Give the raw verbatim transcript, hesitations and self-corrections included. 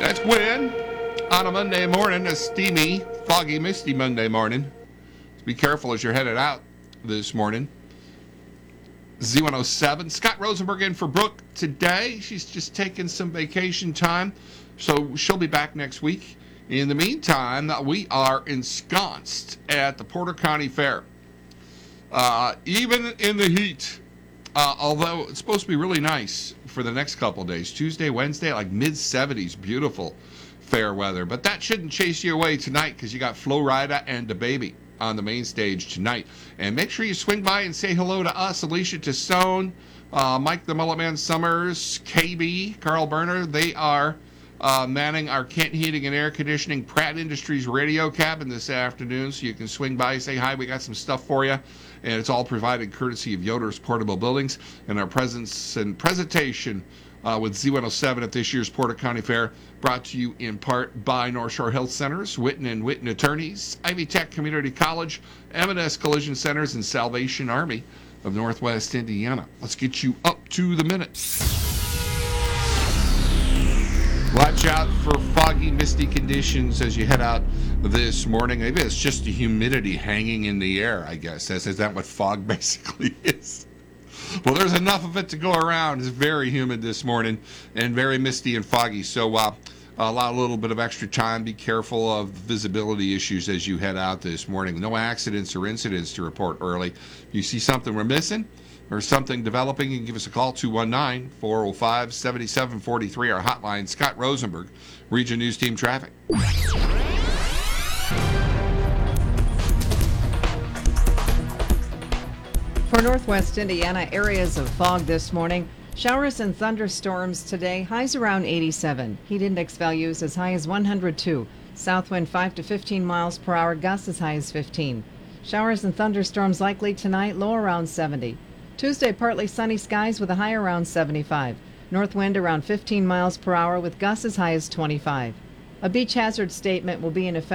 That's Gwen on a Monday morning, a steamy, foggy, misty Monday morning. So be careful as you're headed out this morning. Z one oh seven, Scott Rosenberg in for Brooke today. She's just taking some vacation time, so she'll be back next week. In the meantime, we are ensconced at the Porter County Fair. Uh, even in the heat, uh, although it's supposed to be really nice for the next couple of days. Tuesday, Wednesday, like mid seventies, beautiful fair weather. But that shouldn't chase you away tonight because you got Flo Rida and the baby on the main stage tonight. And make sure you swing by and say hello to us, Alicia Tassone, uh, Mike the Mullet Man Summers, K B, Carl Berner. They are uh, manning our Kent Heating and Air Conditioning Pratt Industries radio cabin this afternoon, so you can swing by, say hi. We got some stuff for you, and it's all provided courtesy of Yoder's Portable Buildings. And our presence and presentation Uh, with Z one oh seven at this year's Porter County Fair, brought to you in part by North Shore Health Centers, Witten and Witten Attorneys, Ivy Tech Community College, M and S Collision Centers, and Salvation Army of Northwest Indiana. Let's get you up to the minute. Watch out for foggy, misty conditions as you head out this morning. Maybe it's just the humidity hanging in the air, I guess. Is, is that what fog basically is? Well, there's enough of it to go around. It's very humid this morning and very misty and foggy. So uh, allow a little bit of extra time. Be careful of visibility issues as you head out this morning. No accidents or incidents to report early. If you see something we're missing or something developing, you can give us a call, two one nine, four oh five, seven seven four three, our hotline. Scott Rosenberg, Region News Team Traffic. For Northwest Indiana, areas of fog this morning. Showers and thunderstorms today. Highs around eighty-seven. Heat index values as high as one hundred two. South wind five to fifteen miles per hour. Gusts as high as fifteen. Showers and thunderstorms likely tonight. Low around seventy. Tuesday, partly sunny skies with a high around seventy-five. North wind around fifteen miles per hour with gusts as high as twenty-five. A beach hazard statement will be in effect